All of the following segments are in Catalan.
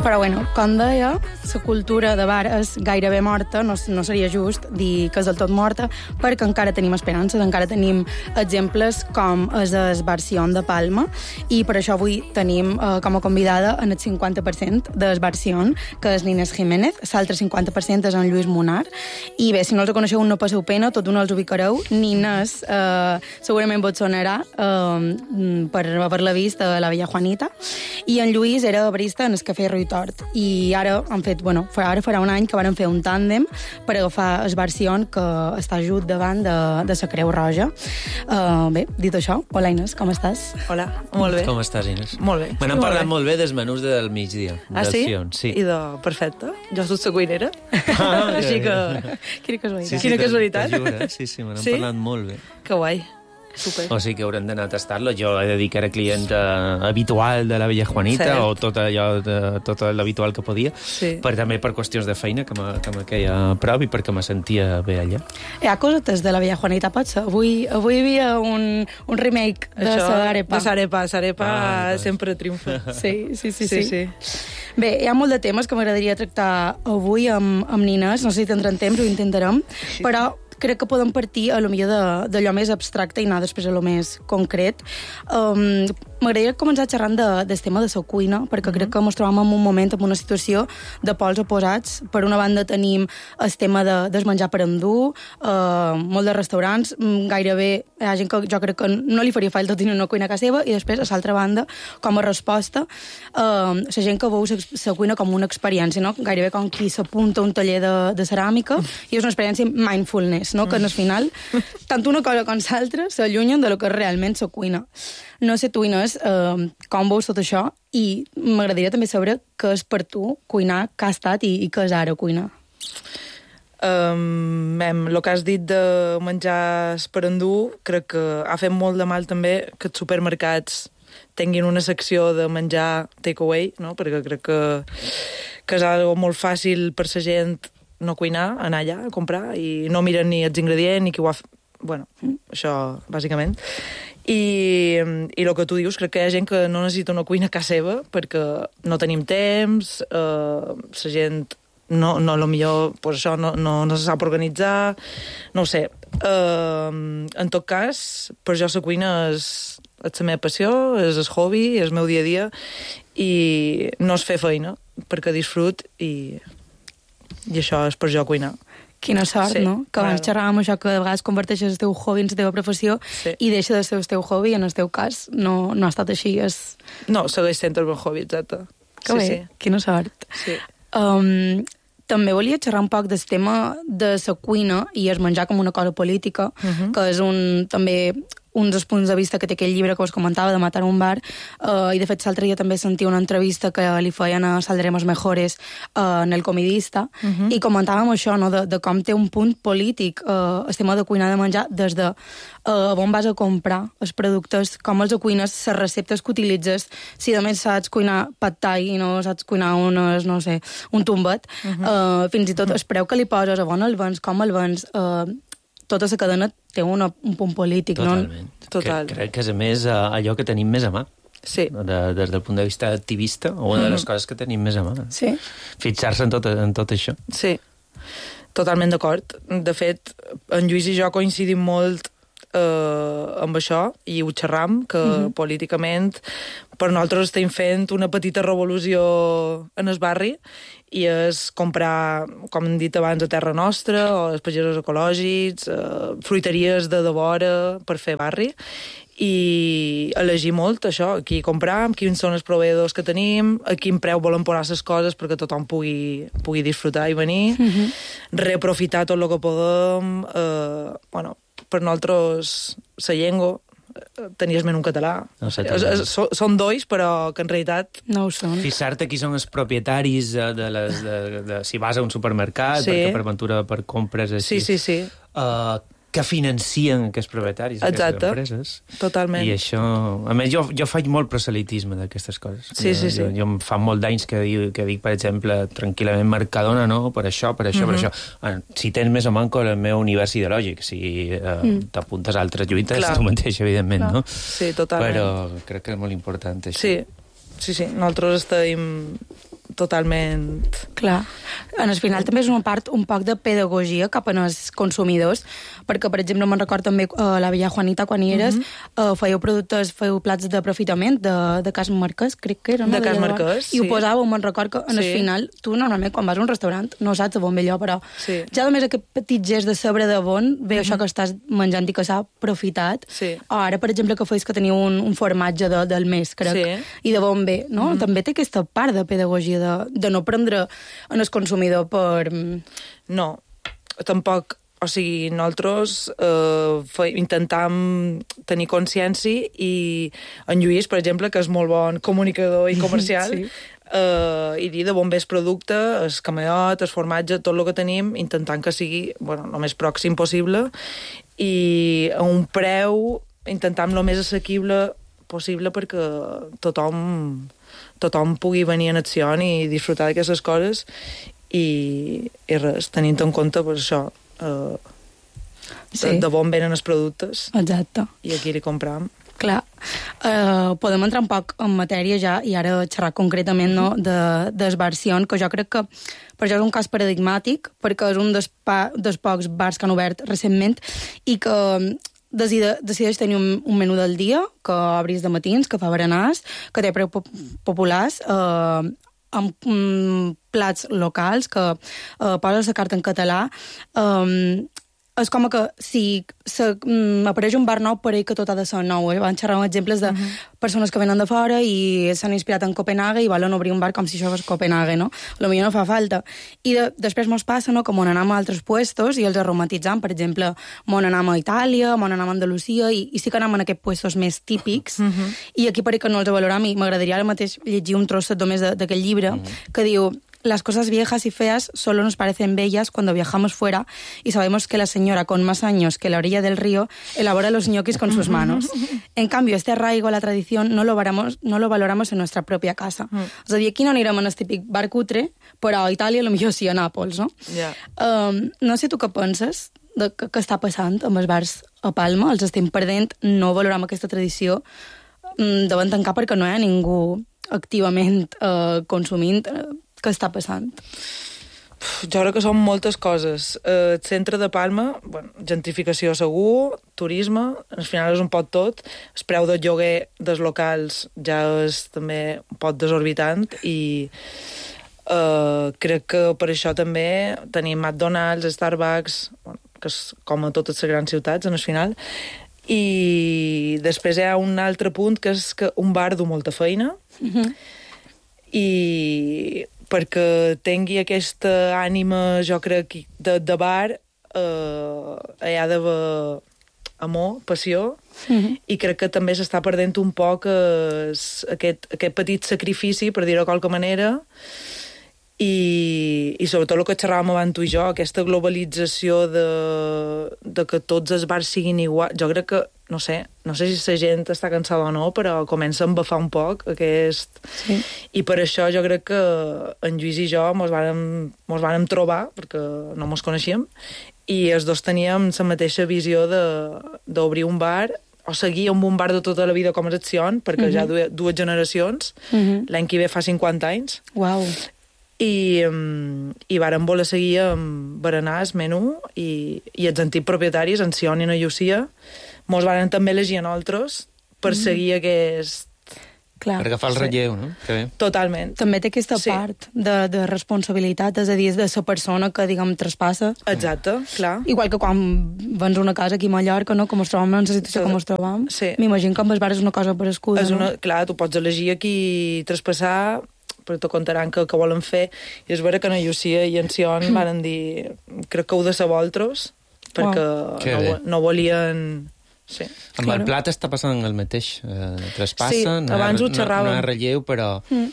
Però, bueno, com deia, la cultura de bar és gairebé morta, no seria just dir que és del tot morta, perquè encara tenim esperances, encara tenim exemples com és el Barción de Palma, i per això avui tenim com a convidada en el 50% del Barción, que és Nines Jiménez, l'altre 50% és en Lluís Munar, i bé, si no els coneixeu no passeu pena, tot un els ubicareu. Nines segurament vos sonarà per haver-la vist a la Vella Juanita, i en Lluís era barista en el Cafè Ruy Tort, i ara han fet, bueno, ara farà un any que van fer un tàndem per agafar el Barción, que està just davant de la Creu Roja. Bé, dit això, hola Inés, com estàs? Hola, molt bé. Com estàs, Inés? Molt bé. Me n'han parlat molt bé dels menús del migdia. Ah, sí? Sí. I de... Perfecte. Jo soc la cuinera. Així que... Quina casualitat. Quina casualitat. Sí, me n'han parlat molt bé. Que guai. Super. O sigui que haurem d'anar a tastar-lo. Jo he de dir que era client habitual de la Vella Juanita, Cert. o tot allò, tot l'habitual que podia, però també per qüestions de feina que me queia a prop i perquè me sentia bé allà. Hi ha cosetes de la Vella Juanita, potser? Avui hi havia un remake de Sarepa. De Sarepa sempre triomfa. Sí. Bé, hi ha molt de temes que m'agradaria tractar avui amb Nines, no sé si tindrem temps, ho intentarem, però crec que podem partir a lo millor d'allò més abstracte i anar després a lo més concret. M'agradaria començar xerrant del tema de la cuina, perquè crec que ens trobem en un moment, en una situació de pols oposats. Per una banda tenim el tema del menjar per endur, molt de restaurants, gairebé hi ha gent que jo crec que no li faria falta tenir una cuina a casa seva, i després, a l'altra banda, com a resposta, la gent que veu la cuina com una experiència, no? Gairebé com qui s'apunta a un taller de ceràmica, i és una experiència mindfulness, no? Que al final, tant una cosa com l'altra s'allunyen de lo que és realment la cuina. No sé tu, Inés, com veus tot això, i m'agradaria també saber què és per tu cuinar, què ha estat i què és ara cuinar. El que has dit de menjar per endur, crec que ha fet molt de mal també que els supermercats tinguin una secció de menjar takeaway, no? Perquè crec que és algo molt fàcil per la gent no cuinar, anar allà a comprar, i no miren ni els ingredients ni qui ho ha fet. Bueno, això, bàsicament. I el que tu dius, crec que hi ha gent que no necessita una cuina a casa seva perquè no tenim temps, la gent lo millor, pues això, no se sap organitzar, no ho sé. En tot cas, per jo la cuina és la meva passió, és el hobby, és el meu dia a dia, i no és fer feina, perquè disfrut, i això és per jo cuinar. Quina sort, sí, no? Que abans xerràvem això, que de vegades converteixes el teu hobby en la teva professió, i deixa de ser el teu hobby, en el teu cas no ha estat així. No, segueix sent el meu hobby, exacte. Que bé, quina sort. Sí. També volia xerrar un poc del tema de la cuina i el menjar com una cosa política, que és també un dels punts de vista que té aquell llibre que us comentava, de Matar un bar, i de fet l'altre dia també sentia una entrevista que li feien a Saldremos Mejores en El Comidista, i comentàvem això, no? de com té un punt polític el tema de cuinar, de menjar, des de on vas a comprar els productes, com els cuines, les receptes que utilitzes, si només saps cuinar pad thai i no saps cuinar un tombet, fins i tot el preu que li poses, on el vens, com el vens, tota la cadena té un punt polític. Totalment. No? Total. Crec que és, a més, allò que tenim més a mà. Sí. Des del punt de vista activista, una de les coses que tenim més a mà. Sí. Fixar-se en tot això. Sí, totalment d'acord. De fet, en Lluís i jo coincidim molt amb això, i ho xerram, que políticament per nosaltres estem fent una petita revolució en el barri, i és comprar, com hem dit abans, a terra nostra, o els pagesos ecològics, fruiteries de vora per fer barri, i elegir molt això, qui comprar, quins són els proveïdors que tenim, a quin preu volen posar les coses perquè tothom pugui disfrutar i venir, reaprofitar tot el que podem. Per nosaltres la llengua tenies menys un català. No sé, són dois, però que en realitat no ho són. Fixar-te qui són els propietaris de si vas a un supermercat, perquè per ventura per compres així. Sí. Que financien aquests propietaris, aquestes empreses. Totalment. I això... A més, jo faig molt proselitisme d'aquestes coses. Sí. Jo em fa molt d'anys que dic, per exemple, tranquil·lament Mercadona, no? Per això. Si tens més o manco el meu univers ideològic, si t'apuntes a altres lluites, tu mateix, evidentment, no? Sí, totalment. Però crec que és molt important, això. Sí. Nosaltres estem totalment... Clar. En el final també és una part un poc de pedagogia cap als consumidors, perquè, per exemple, me'n record també la vella Juanita, quan hi eres, fèieu plats d'aprofitament de Cas Marquès, crec que era, no? De Cas Marquès, sí. I ho posàveu, me'n record que en el final, tu normalment quan vas a un restaurant no saps a bon ve allò, però ja només aquest petit gest de saber de bon ve això que estàs menjant i que s'ha aprofitat. O ara, per exemple, que feies que teniu un formatge del mes, crec, i de bon ve, no? També té aquesta part de pedagogia de no prendre en el consumidor per... No, tampoc... O sigui, nosaltres intentam tenir consciència i en Lluís, per exemple, que és molt bon comunicador i comercial, i dir de bon bé el producte, el camellot, el formatge, tot el que tenim, intentant que sigui el més pròxim possible i a un preu intentant el més assequible possible perquè tothom pugui venir en acció i disfrutar d'aquestes coses i res, tenint en compte això, de bon venen els productes. Exacte. I aquí li compram. Clar. Podem entrar un poc en matèria ja i ara xerrar concretament del bar Sion, que jo crec que per això és un cas paradigmàtic, perquè és un dels pocs bars que han obert recentment i que decideix tenir un menú del dia, que obris de matins, que fa berenars, que té preu populars, amb plats locals, que poses la carta en català. És com que si apareix un bar nou, per ell que tot ha de ser nou. Van xerrar exemples de persones que venen de fora i s'han inspirat en Copenhague i volen obrir un bar com si això fos Copenhague, no? Potser no fa falta. I després mos passa, no?, que on anem a altres puestos i els aromatitzam. Per exemple, on anem a Itàlia, on anem a Andalusia, i sí que anem en aquests puestos més típics. I aquí per que no els valoram, i m'agradaria ara mateix llegir un trosset només d'aquest llibre, que diu: las cosas viejas y feas solo nos parecen bellas cuando viajamos fuera y sabemos que la señora con más años que la orilla del río elabora los ñoquis con sus manos. En cambio, este arraigo a la tradición no lo valoramos en nuestra propia casa. És a dir, aquí no anirem en el típic bar cutre, però a Itàlia potser sí, a Nàpols, no? No sé tu què penses de què està passant amb els bars a Palma. Els estem perdent, no valorem aquesta tradició, devem tancar perquè no hi ha ningú activament consumint. Què està passant? Jo crec que són moltes coses. El centre de Palma, gentrificació segur, turisme, al final és un pot tot. El preu del lloguer dels locals ja és també un pot desorbitant i crec que per això també tenim McDonald's, Starbucks, que és com a totes les grans ciutats, en el final. I després hi ha un altre punt, que és que un bar du molta feina i perquè tingui aquesta ànima, jo crec, de bar, hi ha d'haver amor, passió, i crec que també s'està perdent un poc aquest petit sacrifici, per dir-ho de qualque manera, i sobretot el que xerràvem abans tu i jo, aquesta globalització de que tots els bars siguin igual. Jo crec que, no sé si la gent està cansada o no, però comença a embafar un poc aquest... Sí. I per això jo crec que en Lluís i jo mos vàrem trobar, perquè no mos coneixíem, i els dos teníem la mateixa visió d'obrir un bar, o seguir amb un bar de tota la vida com és Sion, perquè ja dues generacions, l'any que ve fa 50 anys. Uau! I vàrem voler seguir amb berenars, menú, i els antics propietaris, en Sion i en Llucia, mos varen també elegir a nosaltres per seguir aquest... Clar. Per agafar el relleu, no? Que bé. Totalment. També té aquesta part de responsabilitat, és a dir, de la persona que, diguem, traspassa. Exacte, clar. Igual que quan vens una casa aquí a Mallorca, no?, com ens trobem en la situació com ens trobem. M'imagino que amb el bar és una cosa parescuda, no? Clar, tu pots elegir aquí traspassar, però te contaran que volen fer, i és vera que en Llucia i en Sion van dir, crec que heu de ser vosaltres, perquè no volien... Sí. Amb el plat està passant el mateix. Traspassa, abans ho xerràvem. No hi ha relleu, però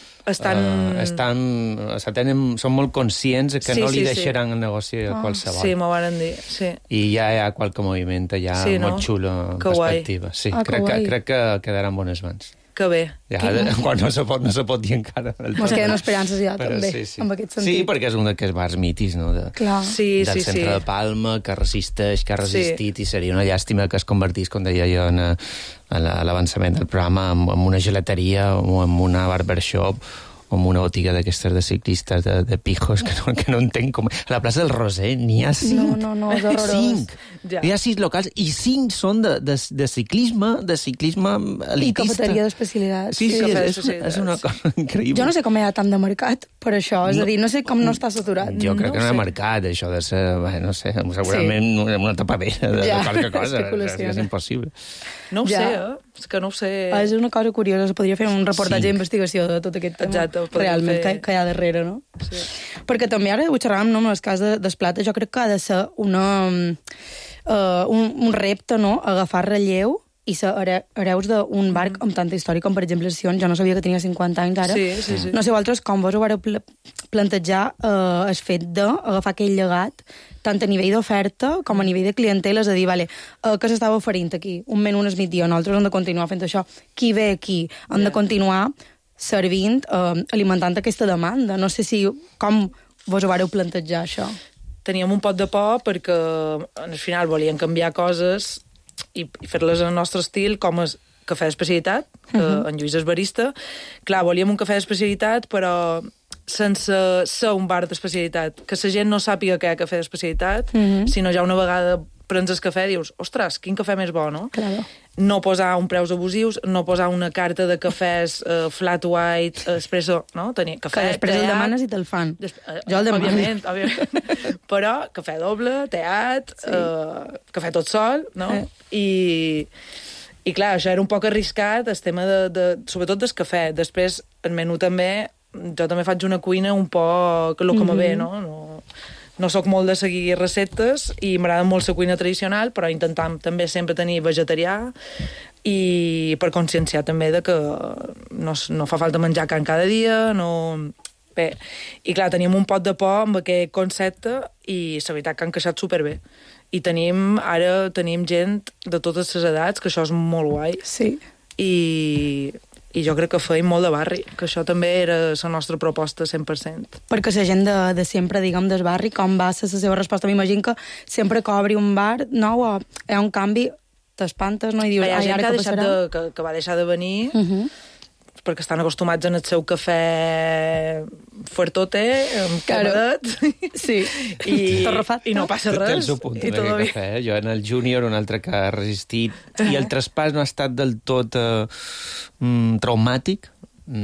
són molt conscients que no li deixaran el negoci a qualsevol. Sí, m'ho van dir, sí. I ja hi ha qualque moviment allà molt xulo en perspectiva. Sí, crec que quedarà en bones mans. Que bé. Quan no se pot dir encara. Mos queden esperances ja, també, en aquest sentit. Sí, perquè és un d'aquests bars mitis, no? Del centre de Palma, que resisteix, que ha resistit, i seria una llàstima que es convertís, com deia jo, a l'avançament del programa, en una gelateria o en una barbershop, com una botiga d'aquestes de ciclistes de pijos que no entenc com... A la plaça del Roser n'hi ha 5. No, és horrorós. 5. Ja. Hi ha 6 locals i 5 són de ciclisme elitista. I cafeteria d'especialitat. Sí, és una cosa increïble. Jo no sé com hi ha tant de mercat per això, és a dir, no sé com no està saturat. Jo crec que no hi ha mercat, això de ser, no sé, segurament una tapadera de qualque cosa. És impossible. No ho sé, és que no ho sé. És una cosa curiosa, es podria fer un reportatge d'investigació de tot aquest tema. Exacte, realment, que hi ha darrere, no? Sí. Perquè també ara ho xerràvem, no, amb les cases d'Esplata, jo crec que ha de ser un repte, no?, agafar relleu i ser hereus d'un barc amb tanta història com, per exemple, Sion. Jo no sabia que tenia 50 anys ara. Sí. No sé vosaltres com vos ho vareu plantejar el fet d'agafar aquell llegat tant a nivell d'oferta com a nivell de clientela, és a dir, vale, què s'estava oferint aquí? Un menú Smith Dio, nosaltres hem de continuar fent això. Qui ve aquí? Hem de continuar servint, alimentant aquesta demanda. No sé com vos ho vareu plantejar, això. Teníem un pot de por perquè al final volíem canviar coses i fer-les en el nostre estil, com és cafè d'especialitat, que en Lluís és barista. Clar, volíem un cafè d'especialitat, però sense ser un bar d'especialitat. Que la gent no sàpiga que hi ha cafè d'especialitat, sinó ja una vegada prens el cafè dius, ostres, quin cafè més bo, no? Claro. No posar un preus abusius, no posar una carta de cafès flat white, espresso, no? Tenir cafè, que després el demanes i te'l fan. Jo el demano. Òbviament. Però cafè doble, teat, cafè tot sol, no? I clar, això era un poc arriscat, el tema sobretot del cafè. Després, el menú també, jo també faig una cuina un poc el que me ve, no? No soc molt de seguir receptes i m'agrada molt la cuina tradicional, però intentam també sempre tenir vegetarià i per conscienciar també de que no fa falta menjar carn cada dia, no... Bé, i clar, teníem un pot de por amb aquest concepte i la veritat que han encaixat superbé. I ara tenim gent de totes les edats, que això és molt guai. Sí. I jo crec que feim molt de barri, que això també era la nostra proposta 100%. Perquè la gent de sempre, diguem, del barri, com va ser la seva resposta? M'imagino que sempre que obri un bar nou hi ha un canvi, t'espantes, no? I dius, hi ha gent ara què passarà? que va deixar de venir perquè estan acostumats en el seu cafè fuertote, amb camadet, i no passa res. Té el seu punt, també, cafè. Jo en el júnior, un altre que ha resistit, i el traspàs no ha estat del tot traumàtic,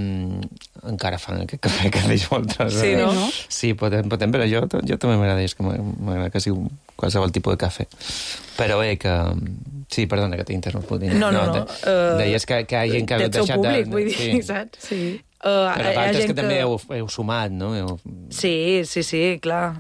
encara fan aquest cafè que deix moltes. Sí, no? Sí, potent, però jo també m'agrada, és que m'agrada que sigui qualsevol tipus de cafè. Però bé, que... Sí, perdona, que t'he interromput. No. Deies que hi ha gent que ha deixat de... Té el seu públic, vull dir, saps? Sí. Però part és que també heu sumat, no? Sí, clar.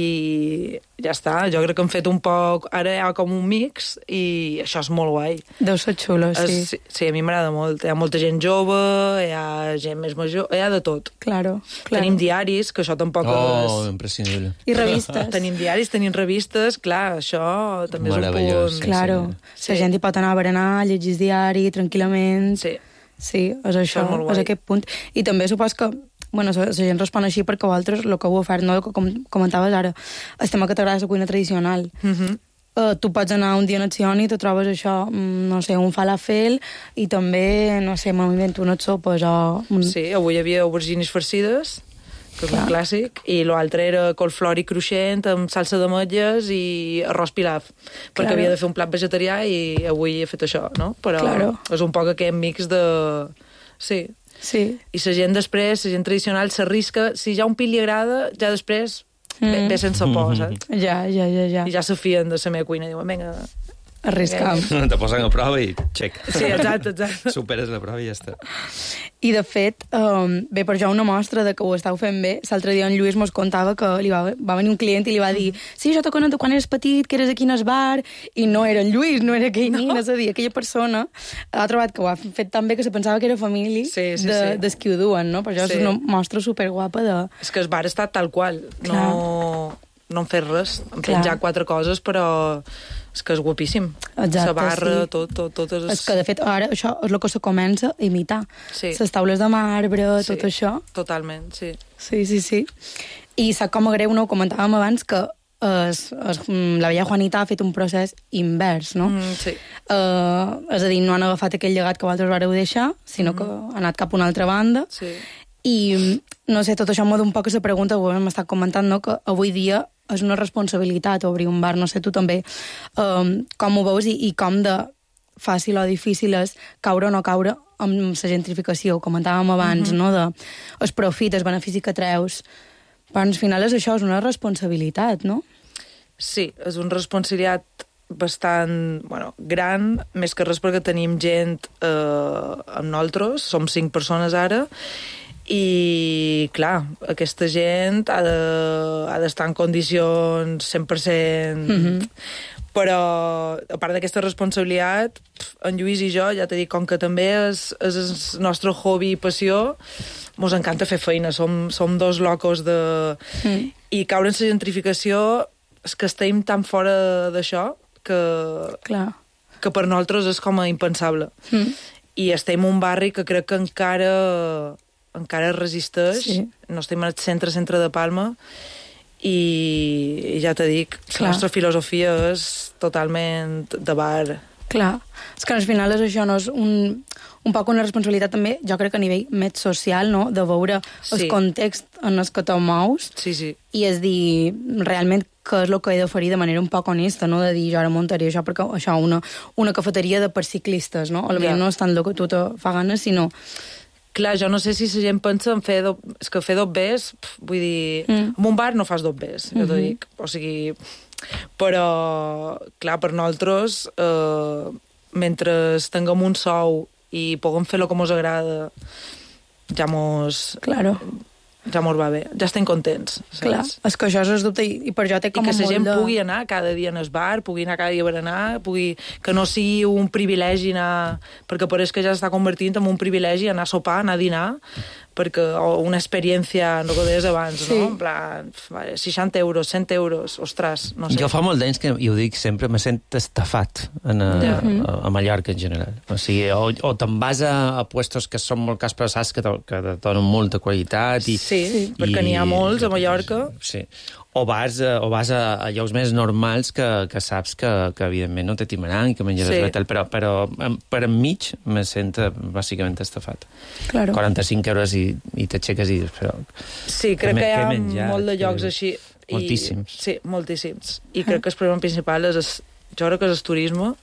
I ja està, jo crec que hem fet un poc... Ara hi ha com un mix i això és molt guai. Deu ser xulo, sí. Sí, a mi m'agrada molt. Hi ha molta gent jove, hi ha gent més major, hi ha de tot. Claro. Tenim diaris, que això tampoc és... Oh, imprescindible. I revistes. Tenim diaris, tenim revistes, clar, això també és un punt... Claro, la gent hi pot anar a berenar, llegir diari, tranquil·lament... Sí, és això, és aquest punt. I també supos que, bueno, la gent respon així perquè vosaltres el que heu ofert, no? Com comentaves ara, el tema que t'agrada la cuina tradicional. Tu pots anar un dia a Nazioni i te trobes això, no sé, un falafel i també, no sé, m'invento unes sopes o... Sí, avui hi havia aubergines farcides, que és un clàssic, i l'altre era colflor i cruixent amb salsa d'ametlles i arròs pilaf, perquè havia de fer un plat vegetarià i avui he fet això, no? Però és un poc aquest mix de... Sí. I la gent després, la gent tradicional s'arrisca, si ja un pil li agrada, ja després ve sense por, saps? Ja. I ja se fien de la meva cuina, diuen, vinga... Arriscam. Te posen a prova i xec. Sí, exacte. Superes la prova i ja està. I, de fet, bé, per jo una mostra de que ho estàu fent bé, l'altre dia en Lluís mos contava que li va venir un client i li va dir sí, jo te conec quan eres petit, que eres aquí en el bar, i no era en Lluís, no era aquell nin, és a dir, aquella persona ha trobat que ho ha fet tan bé que se pensava que era família des qui ho duen, no? Per això és una mostra superguapa de... És que el bar està tal qual, no hem fet res, hem penjat 4 coses, però... És que és guapíssim. Exacte, la barra, tot és... És que, de fet, ara això és el que se comença a imitar. Les taules de marbre, tot això. Totalment, sí. Sí. I sap com a greu, no? Ho comentàvem abans, que la vella Juanita ha fet un procés invers, no? Sí. És a dir, no han agafat aquell llegat que vosaltres vareu deixar, sinó que ha anat cap a una altra banda. Sí. I, no sé, tot això m'ha d'un poc a la pregunta, ho hem estat comentant, no? Que avui dia és una responsabilitat obrir un bar, no sé, tu també, com ho veus i com de fàcil o difícil és caure o no caure amb la gentrificació, ho comentàvem abans, no? De el profit, el benefici que treus. Però al final és això, és una responsabilitat, no? Sí, és una responsabilitat bastant gran, més que res perquè tenim gent amb nosaltres, som 5 persones ara, i clar, aquesta gent ha d'estar en condicions 100%... Però, a part d'aquesta responsabilitat, en Lluís i jo, ja t'he dit, com que també és el nostre hobby i passió, mos encanta fer feina, som dos locos de... I caure en la gentrificació és que estem tan fora d'això que per nosaltres és com a impensable. I estem en un barri que crec que encara resisteix, no estem al centre de Palma, i ja t'he dit, la nostra filosofia és totalment de bar. Clar, és que al final és això, no? És un poc una responsabilitat també, jo crec que a nivell més social, no? De veure el context en el que te mous i és dir, realment, què és el que he d'oferir de manera un poc honesta, no? De dir, jo ara muntaré això perquè això, una cafeteria de per ciclistes, no? Potser no és tant el que tu te fa ganes, sinó... Clar, jo no sé si la gent pensa en fer és que fer dobbers, vull dir, en un bar no fas dobbers, jo t'ho dic. O sigui, però, clar, per nosaltres, mentre tinguem un sou i puguem fer el que mos agrada, ja mos va bé, ja estem contents. Saps? Clar, és que això és el dubte i per jo té com I que la gent de... pugui anar cada dia al bar, pugui anar cada dia a berenar, que no sigui un privilegi anar... Perquè pareix que ja s'està convertint en un privilegi anar a sopar, anar a dinar, o una experiència, no ho deies abans, no? En plan, 60 euros, 100 euros, ostres, no sé. Jo fa molt d'anys que, i ho dic sempre, me sent estafat a Mallorca en general. O sigui, o te'n vas a puestos que són molt cars, però saps que te donen molta qualitat. Sí, perquè n'hi ha molts a Mallorca. Sí. O vas a llocs més normals que saps que evidentment no te timaran i que menjaràs bé, però per enmig me sent bàsicament estafat. Claro. 45 euros i t'aixeques i dius, però... Sí, crec que hi ha molt de llocs així. Moltíssims. Sí, moltíssims. I crec que el problema principal jo crec que és el turisme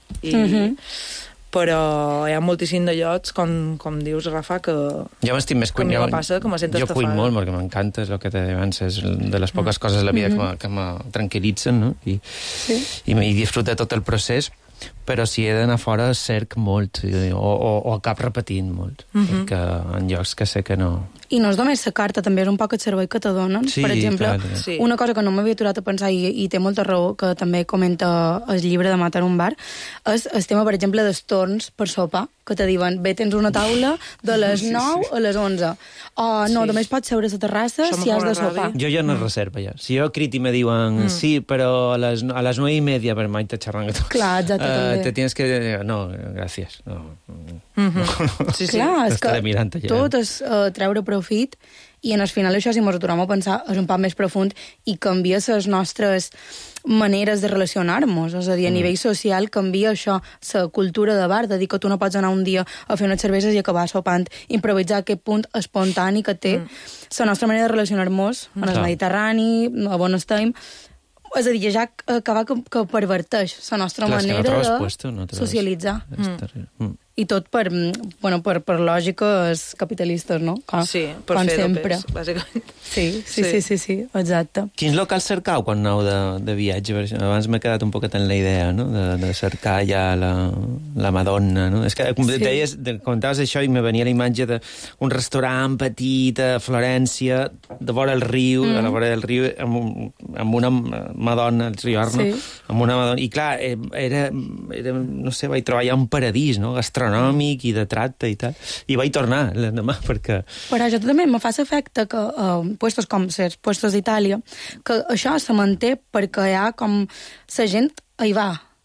però hi ha moltíssim de llocs, com dius, Rafa, que... Jo m'estic més cuint. Jo passa, que me sento estafada. Jo cuint molt, perquè m'encanta, és el que t'he dit abans, és de les poques coses de la vida que me tranquil·litzen, no? I disfruta tot el procés, però si he d'anar fora cerc molt, o acab repetint molt, perquè en llocs que sé que no... I no és només la carta, també és un poc el servei que te donen. Per exemple, una cosa que no m'havia aturat a pensar, i té molta raó, que també comenta el llibre de Matar un bar, és el tema, per exemple, dels torns per sopar, que te diuen, bé, tens una taula de les 9 a les 11. O no, només pots seure a la terrassa si has de sopar. Jo ja no reserva, ja. Si jo crit i me diuen, sí, però a les 9:30 per mai te xerran que tu... Clar, exacte, també. Te tienes que... No, gràcies. No. Clar, és que tot és treure profit i en el final això, si ens aturem a pensar, és un poc més profund i canvia les nostres maneres de relacionar-nos. És a dir, a nivell social canvia això, la cultura de bar, de dir que tu no pots anar un dia a fer unes cerveses i acabar sopant, improvisar aquest punt espontani que té la nostra manera de relacionar-nos en el Mediterrani, a on estem. És a dir, ja acaba que perverteix la nostra manera de socialitzar. I tot per lògiques capitalistes, no? Sí, per fer dopers, bàsicament. Sí, exacte. Quins locals cercau quan aneu de viatge? Abans m'he quedat un poquet en la idea, no?, de cercar ja la Madonna, no? És que, com deies, comentaves això i me venia la imatge d'un restaurant petit a Florència, de vora el riu, a la vora del riu, amb una Madonna, el riu Arno, amb una Madonna. I clar, era no sé, vaig trobar ja un paradís, no?, gastronòmic i de tracte i tal. I vaig tornar l'endemà perquè... Però això també me fa l'efecte que puestos com els puestos d'Itàlia, que això se manté perquè hi ha com la gent hi va.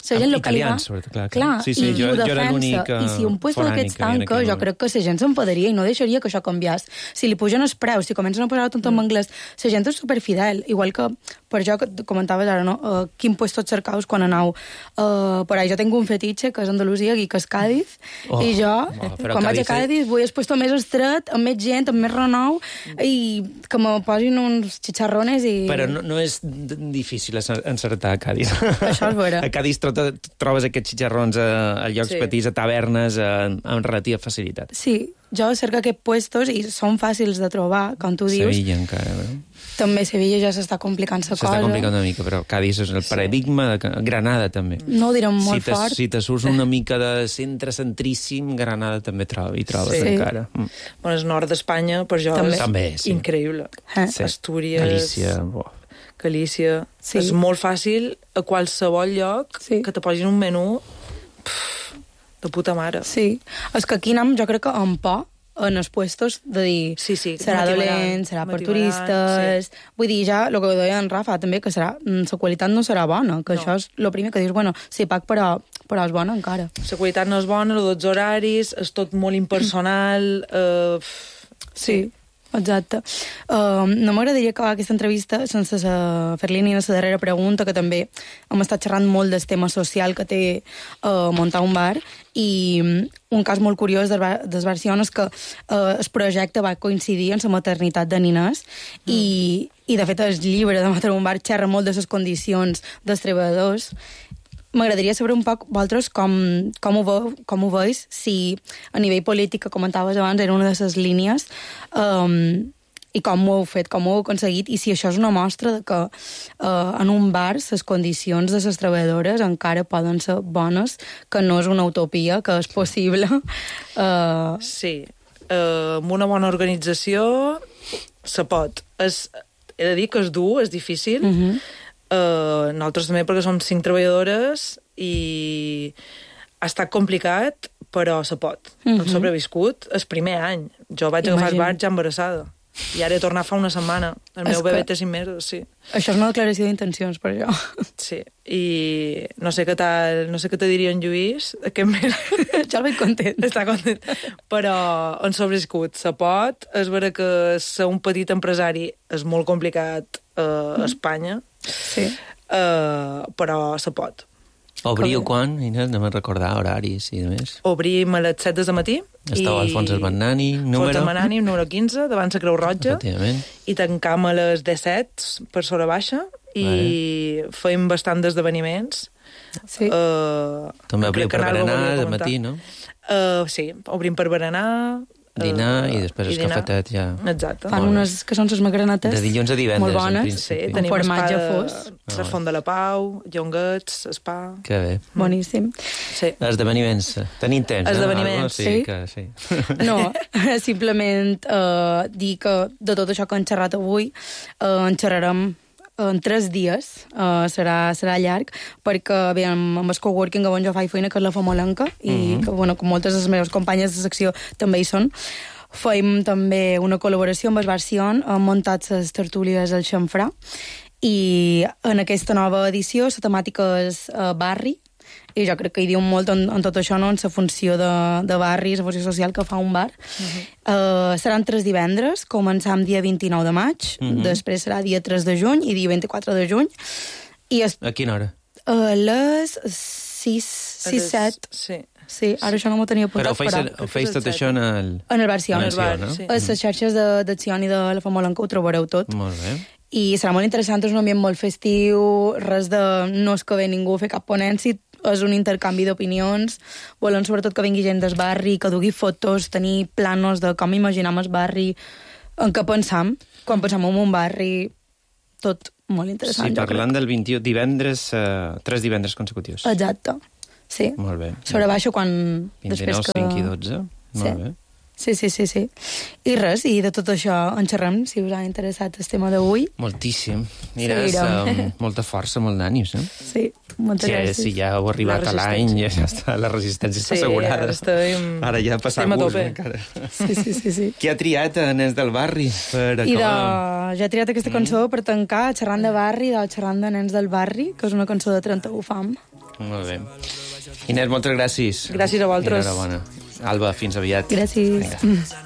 la gent italians, sobretot, clar. Sí, i jo era l'únic I si un puesto d'aquests tanca, jo crec que la gent s'enfadaria i no deixaria que això canviés. Si li pugen els preus, si comencen a posar-ho tot en anglès, la gent és superfidel, igual que per jo que comentaves ara, no? Quin puesto et cercaus quan aneu per ahí. Jo tinc un fetitxe que és Andalusia i que és Càdiz, i jo, quan vaig a Càdiz, vull el puesto més estret, amb més gent, amb més renou, i que me posin uns xicharrones i... Però no és difícil encertar a Càdiz. Això és vera. A Càdiz trobes aquests xicharrons a llocs petits, a tavernes, amb relativa facilitat. Sí, jo cerco aquests puestos i són fàcils de trobar, com tu dius. Sevilla encara, no? També Sevilla ja s'està complicant la cosa. S'està complicant una mica, però Cádiz és el paradigma de Granada, també. No ho direm molt fort. Si te surts una mica de centre-centríssim, Granada també hi trobes encara. Bueno, el nord d'Espanya, per jo, és increïble. Astúries... Galícia. És molt fàcil a qualsevol lloc que te posin un menú de puta mare. Sí. És que aquí anem, jo crec que amb por en els puestos de dir serà dolent, serà per turistes... Vull dir, ja, el que deia en Rafa també, que la qualitat no serà bona, que això és el primer que dius, bueno, sí, pac, però és bona encara. La qualitat no és bona, els horaris, és tot molt impersonal... Sí. Exacte. No m'agradaria acabar aquesta entrevista sense fer-li ni la darrera pregunta, que també hem estat xerrant molt del tema social que té muntar un bar, i un cas molt curiós del Barcelona és que el projecte va coincidir amb la maternitat de Ninès i de fet el llibre de Matar un bar xerra molt de les condicions dels treballadors. M'agradaria saber un poc vosaltres com ho veus, si a nivell polític, que comentaves abans, era una de les línies, i com ho heu fet, com ho heu aconseguit, i si això és una mostra de que en un bar les condicions de les treballadores encara poden ser bones, que no és una utopia, que és possible. Sí, amb una bona organització se pot. He de dir que és dur, és difícil, nosaltres també, perquè som 5 treballadores i ha estat complicat, però se pot. Hem sobreviscut el primer any. Jo vaig agafar el bar ja embarassada i ara he tornat fa una setmana. El meu bebè té 5 mesos, sí. Això és una declaració d'intencions, per jo. Sí, i no sé què te diria en Lluís aquest mes. Jo el veig content. Està content. Però han sobreviscut. Se pot. És vera que ser un petit empresari és molt complicat a Espanya, però se pot. Obriu quan, Inés? Anem a recordar horaris i demés. Obrim a les 7 del matí. Estau al Fons Esbernani, número? Fons Esbernani, número 15, davant la Creu Roja. I tancam a les 17 per sobre baixa i fem bastant d'esdeveniments. Sí. També obriu per berenar de matí, no? Sí, obrim per berenar, dinar i després el cafetet ja... Exacte. Fan unes que són les magranetes de dilluns a divendres, molt bones, en principi. Sí, tenim formatge fos. La Font de la Pau, llonguets, spa... Que bé. Boníssim. Sí. Esdeveniments. Tenim temps, esdeveniments, sí. No, simplement dir que de tot això que hem xerrat avui en xerrarem en 3 dies, serà llarg, perquè bé, amb el coworking on jo faig feina, que és la Famolenca, i que, bueno, com moltes de les meves companyes de secció també hi són, fem també una col·laboració amb el Bar Sion, hem muntat les tertúlies al Xamfrà, i en aquesta nova edició la temàtica és barri, i jo crec que hi diu molt en tot això, no? En la funció de barri, la funció social que fa un bar. Seran 3 divendres, començant dia 29 de maig, després serà dia 3 de juny i dia 24 de juny. A quina hora? A les 6-7. Sí, ara això no m'ho tenia apuntat. Però ho feis tot això en el Bar Sion, no? A les xarxes de Sion i de la Famolenca ho trobareu tot. Molt bé. I serà molt interessant, és un ambient molt festiu, res de no és que ve ningú a fer cap ponència, és un intercanvi d'opinions, volen sobretot que vingui gent del barri, que dugui fotos, tenir planos de com imaginem el barri, en què pensam, quan pensam en un barri, tot molt interessant. Sí, parlant del 21, divendres, 3 divendres consecutius. Exacte, sí. Molt bé. Sobre baixo quan... 29, 5 i 12, molt bé. Sí. I res, i de tot això en xerrem, si us ha interessat el tema d'avui. Moltíssim. Mira, molta força, molt d'ànims, no? Sí, moltes gràcies. Si ja heu arribat a l'any, ja està, la resistència està assegurada. Ara ja passar gust encara. Sí. Qui ha triat Nens del Barri? Ja he triat aquesta cançó per tancar, xerrant de barri, xerrant de Nens del Barri, que és una cançó de 31 Fam. Molt bé. Inés, moltes gràcies. Gràcies a vosaltres. Enhorabona. Alba, fins aviat. Gràcies. Vinga.